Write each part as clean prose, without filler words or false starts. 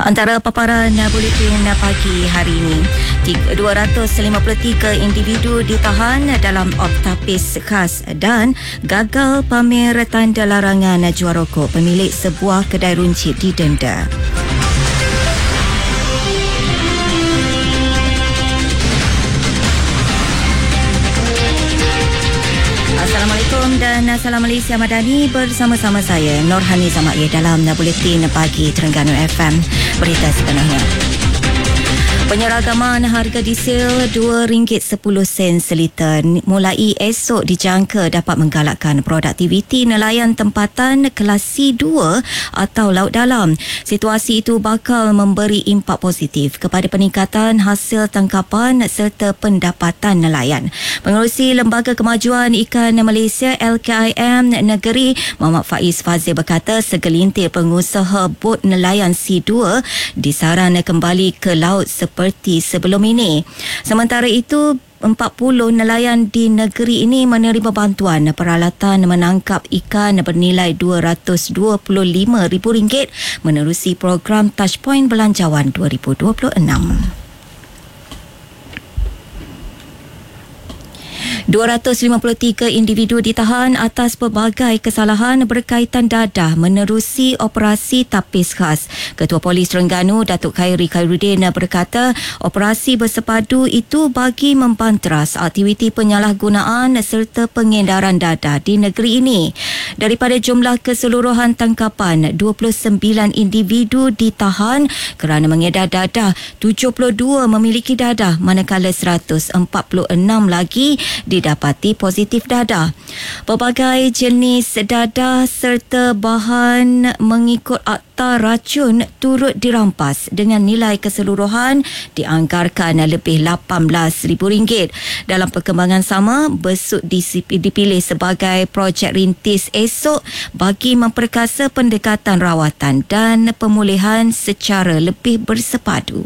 Antara paparan buletin pagi hari ini, 253 individu ditahan dalam oktapis khas dan gagal pamer tanda larangan jual rokok, pemilik sebuah kedai runcit didenda. Assalamualaikum dan Salam Malaysia Madani, bersama-sama saya Norhani Zamaiyah dalam buletin pagi Terengganu FM. Berita sepenuhnya. Penyeragaman harga diesel RM2.10 seliter mulai esok dijangka dapat menggalakkan produktiviti nelayan tempatan kelas C2 atau laut dalam. Situasi itu bakal memberi impak positif kepada peningkatan hasil tangkapan serta pendapatan nelayan. Pengerusi Lembaga Kemajuan Ikan Malaysia LKIM Negeri, Muhammad Faiz Fazil berkata segelintir pengusaha bot nelayan C2 disaran kembali ke laut seperti sebelum ini. Sementara itu, 40 nelayan di negeri ini menerima bantuan peralatan menangkap ikan bernilai RM225,000 menerusi program Touchpoint Belanjawan 2026. 253 individu ditahan atas pelbagai kesalahan berkaitan dadah menerusi operasi tapis khas. Ketua Polis Terengganu, Datuk Khairi Khairuddin berkata, operasi bersepadu itu bagi mempanteras aktiviti penyalahgunaan serta pengedaran dadah di negeri ini. Daripada jumlah keseluruhan tangkapan, 29 individu ditahan kerana mengedar dadah, 72 memiliki dadah manakala 146 lagi didapati positif dadah. Pelbagai jenis dadah serta bahan mengikut akta racun turut dirampas dengan nilai keseluruhan dianggarkan lebih RM18,000. Dalam perkembangan sama, besuk dipilih sebagai projek rintis esok bagi memperkasa pendekatan rawatan dan pemulihan secara lebih bersepadu.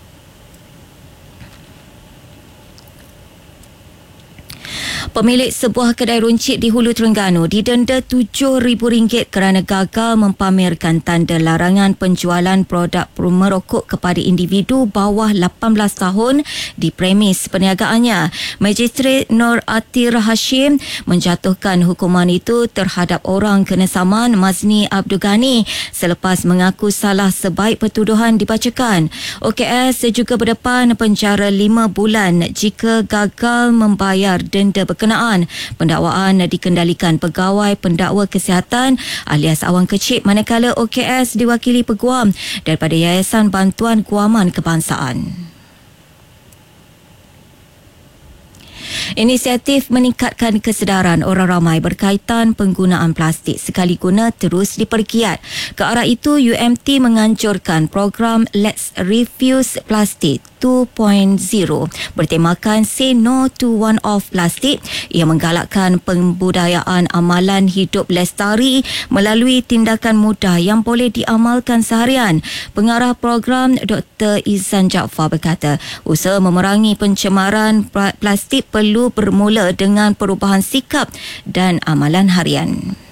Pemilik sebuah kedai runcit di Hulu Terengganu didenda RM7,000 kerana gagal mempamerkan tanda larangan penjualan produk merokok kepada individu bawah 18 tahun di premis perniagaannya. Magistrate Nur Atir Hashim menjatuhkan hukuman itu terhadap orang kenasaman Mazni Abdul Ghani selepas mengaku salah sebaik pertuduhan dibacakan. OKS juga berdepan penjara 5 bulan jika gagal membayar denda berkenaan. Pendakwaan dikendalikan Pegawai Pendakwa Kesihatan alias Awang Kecil, manakala OKS diwakili peguam daripada Yayasan Bantuan Guaman Kebangsaan. Inisiatif meningkatkan kesedaran orang ramai berkaitan penggunaan plastik sekali guna terus dipergiat. Ke arah itu, UMT menganjurkan program Let's Refuse Plastic 2.0 bertemakan Say No to One-Off Plastic. Ia menggalakkan pembudayaan amalan hidup lestari melalui tindakan mudah yang boleh diamalkan seharian. Pengarah program Dr. Izan Jaafar berkata, usaha memerangi pencemaran plastik perlu bermula dengan perubahan sikap dan amalan harian.